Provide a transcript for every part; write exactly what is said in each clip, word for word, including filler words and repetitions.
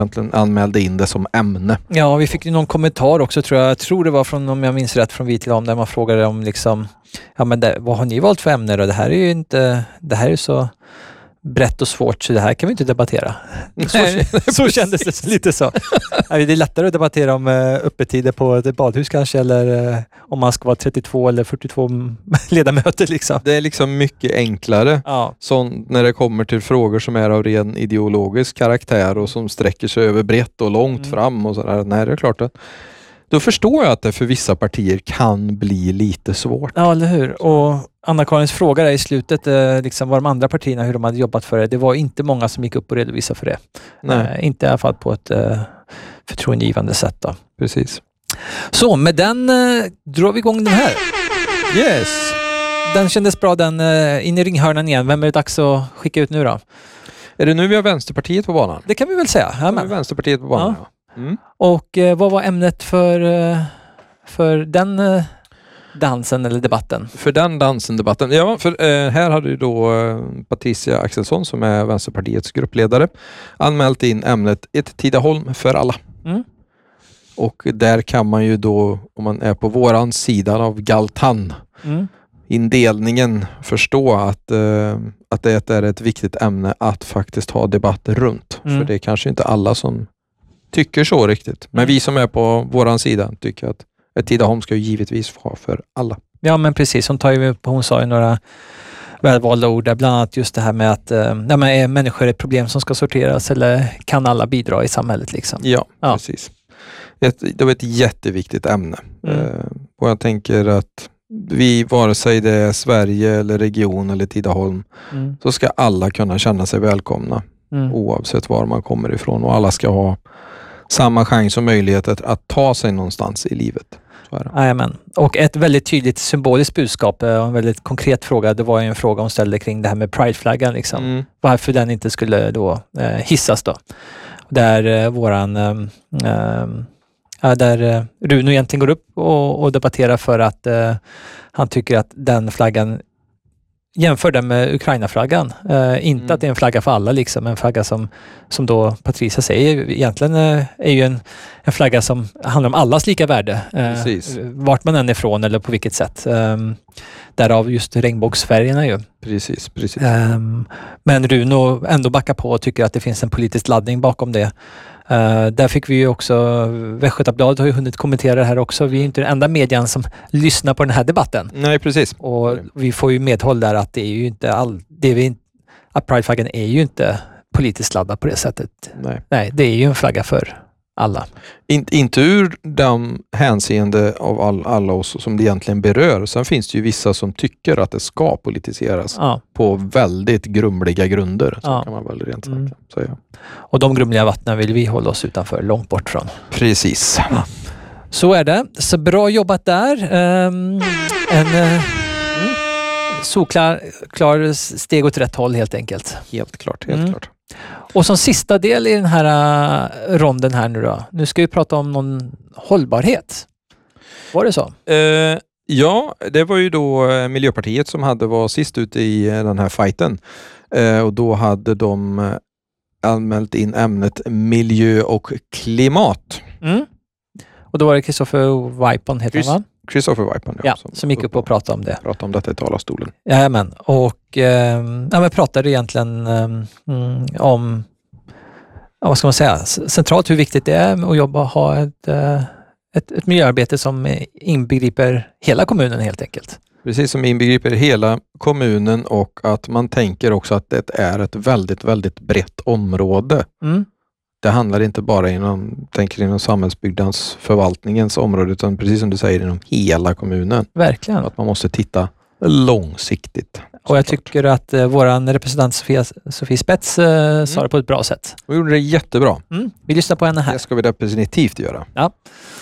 egentligen anmälde in det som ämne. Ja, vi fick ju någon kommentar också tror jag. Jag tror det var från, om jag minns rätt, från Vi till om där man frågade om liksom, ja men det, vad har ni valt för ämne då? Det här är ju inte, det här är så brett och svårt så det här kan vi inte debattera. Nej, så, så kändes det lite så. Det är lättare att debattera om uh, öppettider på ett badhus kanske eller uh, om man ska vara trettiotvå eller fyrtiotvå ledamöter liksom. Det är liksom mycket enklare ja. Sånt när det kommer till frågor som är av ren ideologisk karaktär och som sträcker sig över brett och långt mm. fram och sådär. Nej, det är klart att då förstår jag att det för vissa partier kan bli lite svårt. Ja, eller hur? Och Anna-Karins fråga där i slutet, eh, liksom var de andra partierna, hur de hade jobbat för det. Det var inte många som gick upp och redovisade för det. Eh, inte i alla fall på ett eh, förtroendegivande sätt då. Precis. Så, med den eh, drar vi igång den här. Yes! Den kändes bra, den eh, in i ringhörnan igen. Vem är det dags att skicka ut nu då? Är det nu vi har Vänsterpartiet på banan? Det kan vi väl säga. Ja, men. Vänsterpartiet på banan, ja. ja. Mm. Och eh, vad var ämnet för, eh, för den eh, dansen eller debatten? För den dansen, debatten. Ja, för eh, här hade ju då eh, Patricia Axelsson som är Vänsterpartiets gruppledare anmält in ämnet Ett Tidaholm för alla. Mm. Och där kan man ju då, om man är på våran sida av Galtan, mm. indelningen förstå att, eh, att det är ett viktigt ämne att faktiskt ha debatt runt. Mm. För det är kanske inte alla som tycker så riktigt. Men vi som är på våran sida tycker att ett Tidaholm ska ju givetvis vara för alla. Ja, men precis. Hon, tar ju, hon sa ju några välvalda ord där, bland annat just det här med att äh, när man är människor ett problem som ska sorteras eller kan alla bidra i samhället liksom. Ja, ja. Precis. Ett, det var ett jätteviktigt ämne. Mm. Uh, och jag tänker att vi, vare sig det är Sverige eller region eller Tidaholm, mm. så ska alla kunna känna sig välkomna. Mm. Oavsett var man kommer ifrån. Och alla ska ha samma chans och möjlighet att, att ta sig någonstans i livet. Jajamän. Och ett väldigt tydligt symboliskt budskap och en väldigt konkret fråga, det var ju en fråga hon ställde kring det här med Pride-flaggan liksom. Mm. Varför den inte skulle då eh, hissas då. Där eh, våran eh, eh, där eh, Runo egentligen går upp och, och debatterar för att eh, han tycker att den flaggan jämför den med Ukraina-flaggan. Uh, inte mm. att det är en flagga för alla liksom. En flagga som, som då Patricia säger egentligen uh, är ju en, en flagga som handlar om allas lika värde. Uh, vart man än är ifrån eller på vilket sätt. Um, därav just regnbågsfärgerna ju. Precis, precis. Um, men Runo ändå backar på och tycker att det finns en politisk laddning bakom det. Uh, där fick vi ju också, Västgötabladet har ju hunnit kommentera det här också. Vi är inte den enda medien som lyssnar på den här debatten. Nej, precis. Och vi får ju medhåll där att det är ju inte all, det vi, att Pride-flaggan är ju inte politiskt laddad på det sättet. Nej, Nej det är ju en flagga för alla. In, inte ur de hänseende av all, alla oss som det egentligen berör. Sen finns det ju vissa som tycker att det ska politiseras ja. På väldigt grumliga grunder. Så ja. Kan man väl rent sagt mm. säga. Och de grumliga vattnen vill vi hålla oss utanför, långt bort från. Precis. Ja. Så är det. Så bra jobbat där. Um, en uh, mm. solklar klar steg åt rätt håll helt enkelt. Helt klart, helt mm. klart. Och som sista del i den här uh, ronden här nu då. Nu ska vi prata om någon hållbarhet. Var det så? Uh, ja, det var ju då Miljöpartiet som hade var sist ute i den här fighten. Uh, och då hade de anmält in ämnet miljö och klimat. Mm. Och då var det Christopher Weipon heter Chris- han va? Christopher Weipon, ja. ja som, som gick upp och pratade om det. Pratade om detta i talarstolen. Jajamän. Och eh, ja, men pratade egentligen eh, om ja, vad ska man säga, centralt hur viktigt det är att jobba och ha ett, ett, ett miljöarbete som inbegriper hela kommunen helt enkelt. Precis, som inbegriper hela kommunen och att man tänker också att det är ett väldigt, väldigt brett område. Mm. Det handlar inte bara inom, tänker inom samhällsbyggnadens förvaltningens område utan precis som du säger inom hela kommunen. Verkligen. Att man måste titta långsiktigt. Och jag tycker att eh, våran representant Sofia, Sofie Spets eh, mm. sa det på ett bra sätt. Hon gjorde det jättebra. Mm. Vi lyssnar på henne här. Det ska vi definitivt göra. Ja.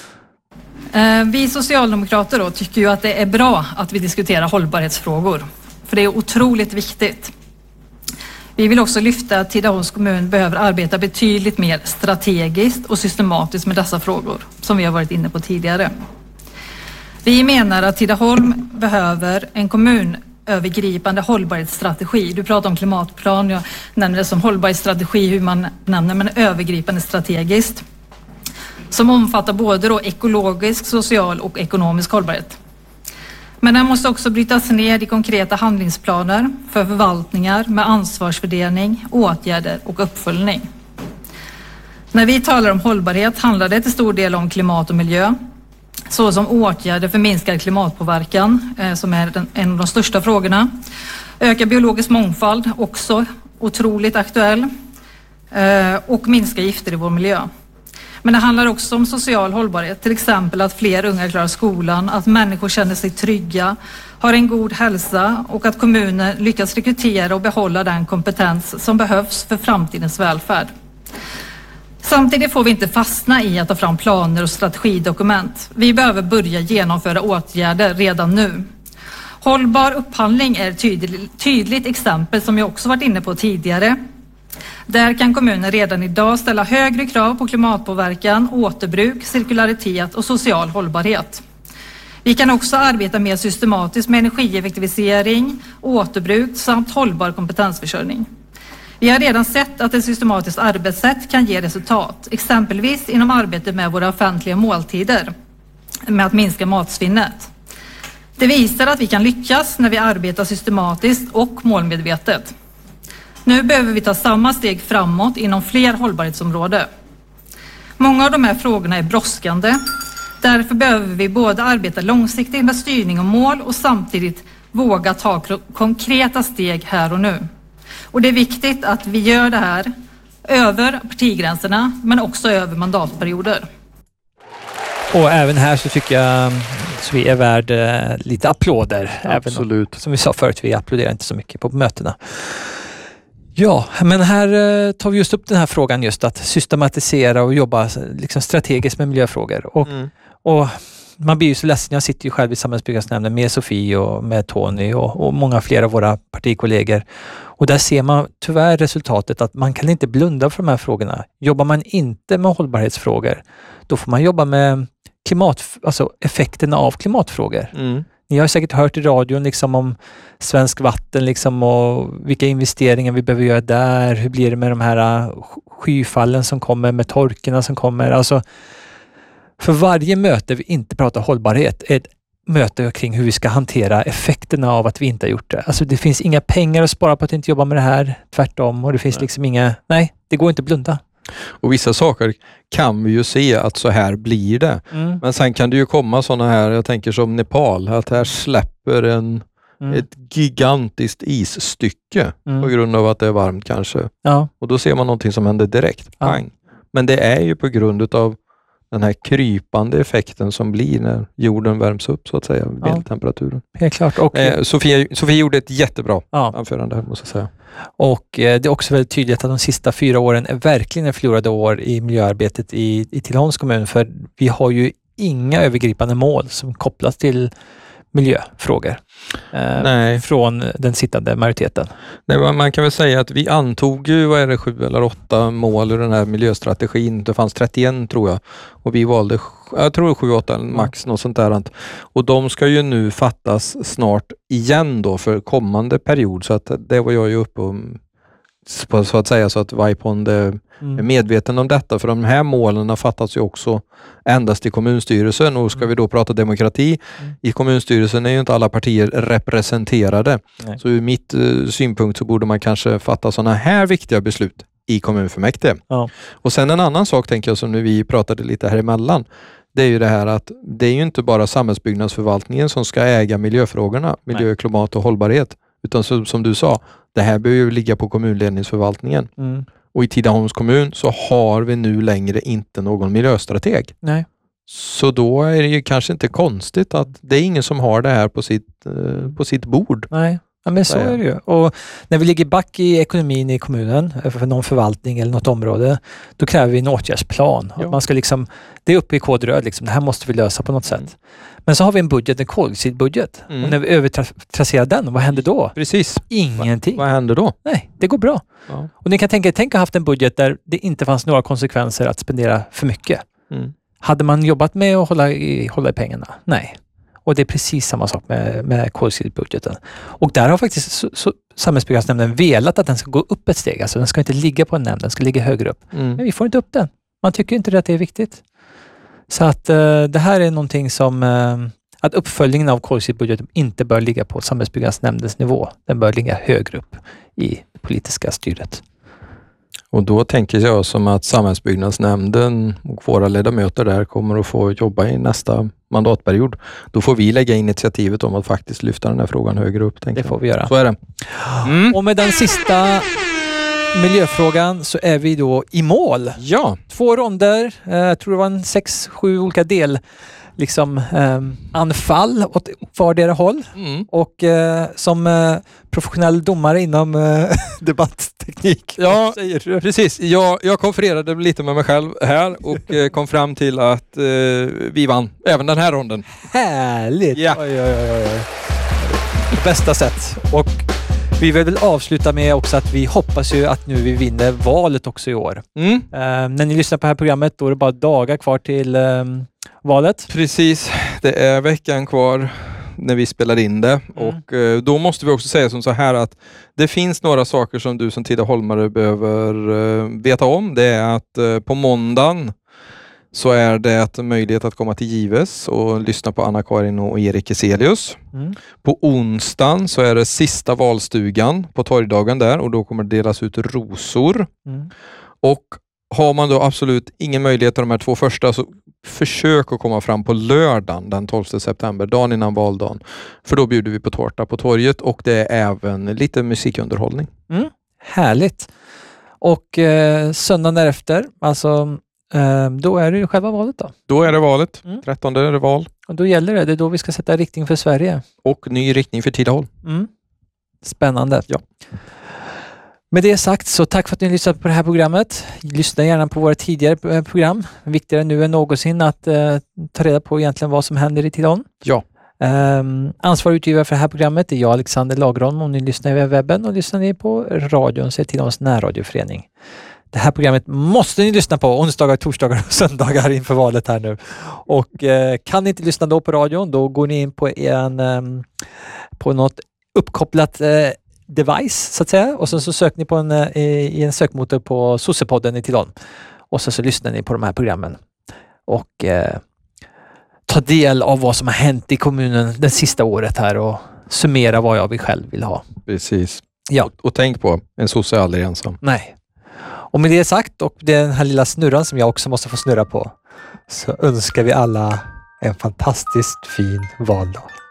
Eh, vi socialdemokrater då tycker ju att det är bra att vi diskuterar hållbarhetsfrågor. För det är otroligt viktigt. Vi vill också lyfta att Tidaholms kommun behöver arbeta betydligt mer strategiskt och systematiskt med dessa frågor, som vi har varit inne på tidigare. Vi menar att Tidaholm behöver en kommun övergripande hållbarhetsstrategi. Du pratar om klimatplan, jag nämner det som hållbarhetsstrategi, hur man nämner, men övergripande strategiskt. Som omfattar både då ekologisk, social och ekonomisk hållbarhet. Men den måste också brytas ner i konkreta handlingsplaner för förvaltningar med ansvarsfördelning, åtgärder och uppföljning. När vi talar om hållbarhet handlar det till stor del om klimat och miljö, såsom åtgärder för minskad klimatpåverkan, eh, som är den, en av de största frågorna. Öka biologisk mångfald, också otroligt aktuell, eh, och minska gifter i vår miljö. Men det handlar också om social hållbarhet, till exempel att fler unga klarar skolan, att människor känner sig trygga, har en god hälsa och att kommuner lyckas rekrytera och behålla den kompetens som behövs för framtidens välfärd. Samtidigt får vi inte fastna i att ta fram planer och strategidokument. Vi behöver börja genomföra åtgärder redan nu. Hållbar upphandling är ett tydligt, tydligt exempel som jag också varit inne på tidigare. Där kan kommuner redan idag ställa högre krav på klimatpåverkan, återbruk, cirkularitet och social hållbarhet. Vi kan också arbeta mer systematiskt med energieffektivisering, återbruk samt hållbar kompetensförsörjning. Vi har redan sett att ett systematiskt arbetssätt kan ge resultat, exempelvis inom arbetet med våra offentliga måltider, med att minska matsvinnet. Det visar att vi kan lyckas när vi arbetar systematiskt och målmedvetet. Nu behöver vi ta samma steg framåt inom fler hållbarhetsområden. Många av de här frågorna är brådskande. Därför behöver vi både arbeta långsiktigt med styrning och mål och samtidigt våga ta konkreta steg här och nu. Och det är viktigt att vi gör det här över partigränserna men också över mandatperioder. Och även här så tycker jag så vi är värd eh, lite applåder. Absolut. Även om, som vi sa förut, vi applåderar inte så mycket på mötena. Ja, men här eh, tar vi just upp den här frågan just att systematisera och jobba liksom strategiskt med miljöfrågor. Och, mm. och man blir ju så ledsen, jag sitter ju själv i samhällsbyggnadsnämnden med Sofie och med Tony och, och många fler av våra partikollegor. Och där ser man tyvärr resultatet att man kan inte blunda för de här frågorna. Jobbar man inte med hållbarhetsfrågor, då får man jobba med klimat, alltså effekterna av klimatfrågor. Mm. Ni har säkert hört i radion liksom om Svensk Vatten liksom och vilka investeringar vi behöver göra där. Hur blir det med de här skyfallen som kommer, med torkerna som kommer. Alltså, för varje möte vi inte pratar hållbarhet är ett möte kring hur vi ska hantera effekterna av att vi inte har gjort det. Alltså det finns inga pengar att spara på att inte jobba med det här, tvärtom. Och det finns nej. liksom inga, nej, det går inte att blunda. Och vissa saker kan vi ju se att så här blir det. Mm. Men sen kan det ju komma sådana här, jag tänker som Nepal, att här släpper en, mm. ett gigantiskt isstycke mm. på grund av att det är varmt kanske. Ja. Och då ser man någonting som händer direkt. Pang. Ja. Men det är ju på grund av den här krypande effekten som blir när jorden värms upp så att säga, vid ja. temperaturen. Helt klart. Och, eh, Sofia, Sofia gjorde ett jättebra ja. anförande här, måste jag säga. Och eh, det är också väldigt tydligt att de sista fyra åren är verkligen förlorade år i miljöarbetet i, i Tidaholms kommun, för vi har ju inga övergripande mål som kopplas till miljöfrågor eh, från den sittande majoriteten. Nej, man kan väl säga att vi antog ju, vad är det, sju eller åtta mål i den här miljöstrategin. Det fanns trettioen tror jag. Och vi valde, jag tror sju, åtta max, mm. något sånt där. Och de ska ju nu fattas snart igen då för kommande period. Så att det var jag ju uppe om, så att säga, så att Vipond är mm. medveten om detta, för de här målen fattas ju också endast i kommunstyrelsen, och ska mm. vi då prata demokrati mm. i kommunstyrelsen är ju inte alla partier representerade. Nej. Så ur mitt uh, synpunkt så borde man kanske fatta sådana här viktiga beslut i kommunfullmäktige. Ja. Och sen en annan sak tänker jag som nu vi pratade lite här emellan, det är ju det här att det är ju inte bara samhällsbyggnadsförvaltningen som ska äga miljöfrågorna, miljö, Nej. klimat och hållbarhet, utan som, som du sa, det här behöver ju ligga på kommunledningsförvaltningen. Mm. Och i Tidaholms kommun så har vi nu längre inte någon miljöstrateg. Nej. Så då är det ju kanske inte konstigt att det är ingen som har det här på sitt, eh, på sitt bord. Nej. Ja, men så är det ju. Och när vi ligger back i ekonomin i kommunen för någon förvaltning eller något område, då kräver vi en åtgärdsplan. Att man ska liksom, det är uppe i kodröd, liksom, det här måste vi lösa på något sätt. Mm. Men så har vi en budget, en koldioxidbudget. Mm. Och när vi övertrasserar den, vad händer då? Precis. Ingenting. Va, vad händer då? Nej, det går bra. Ja. Och ni kan tänka, tänk att ha haft en budget där det inte fanns några konsekvenser att spendera för mycket. Mm. Hade man jobbat med att hålla i, hålla i pengarna? Nej. Och det är precis samma sak med, med koldioxidbudgeten. Och där har faktiskt så, så, Samhällsbyggnadsnämnden velat att den ska gå upp ett steg. Alltså den ska inte ligga på en nämnd, den ska ligga högre upp. Mm. Men vi får inte upp den. Man tycker inte att det är viktigt. Så att uh, det här är någonting som... Uh, att uppföljningen av koldioxidbudgeten inte bör ligga på Samhällsbyggnadsnämndens nivå. Den bör ligga högre upp i det politiska styret. Och då tänker jag som att Samhällsbyggnadsnämnden och våra ledamöter där kommer att få jobba i nästa mandatperiod. Då får vi lägga initiativet om att faktiskt lyfta den här frågan högre upp. Det får vi göra. Så är det. Mm. Och med den sista miljöfrågan så är vi då i mål. Ja. Två ronder, jag tror det var en sex, sju olika del liksom eh, anfall åt vardera håll. Mm. Och eh, som eh, professionell domare inom eh, debattteknik. Ja, säger du? Precis. Jag, jag konfererade lite med mig själv här och eh, kom fram till att eh, vi vann även den här ronden. Härligt! Ja. Oj, oj, oj, oj. Bästa sätt. Och vi vill väl avsluta med också att vi hoppas ju att nu vi vinner valet också i år. Mm. Eh, när ni lyssnar på det här programmet då är det bara dagar kvar till eh, valet. Precis, det är veckan kvar när vi spelar in det. Mm. Och eh, då måste vi också säga som så här att det finns några saker som du som Tidaholmare behöver eh, veta om. Det är att eh, på måndagen så är det möjlighet att komma till Gives och lyssna på Anna-Karin och Erik Eselius. Mm. På onsdagen så är det sista valstugan på torgdagen där och då kommer det delas ut rosor. Mm. Och har man då absolut ingen möjlighet till de här två första så försök att komma fram på lördagen den tolfte september, dagen innan valdagen. För då bjuder vi på tårta på torget och det är även lite musikunderhållning. Mm. Härligt. Och eh, söndagen därefter, alltså eh, då är det ju själva valet då. Då är det valet. Mm. trettonde är det val. Och då gäller det, det är då vi ska sätta riktning för Sverige. Och ny riktning för Tidaholm. Mm. Spännande. Ja. Med det sagt så tack för att ni lyssnat på det här programmet. Lyssna gärna på våra tidigare program. Viktigare nu än någonsin att eh, ta reda på egentligen vad som händer i Tidaholm. Ja. Um, ansvarig utgivare för det här programmet är jag, Alexander Lagron. Om ni lyssnar via webben och lyssnar ni på radion så är Tidaholms närradioförening. Det här programmet måste ni lyssna på onsdagar, torsdagar och söndagar inför valet här nu. Och eh, kan ni inte lyssna då på radion, då går ni in på en um, på något uppkopplat eh, device så att säga och så, så söker ni på en, i, i en sökmotor på Sossepodden i Tidaholm och så, så lyssnar ni på de här programmen och eh, ta del av vad som har hänt i kommunen det sista året här och summera vad jag själv vill ha. Precis. Ja. Och, och tänk på, en sosse är aldrig ensam. Nej. Och med det sagt och den här lilla snurran som jag också måste få snurra på så önskar vi alla en fantastiskt fin valdag.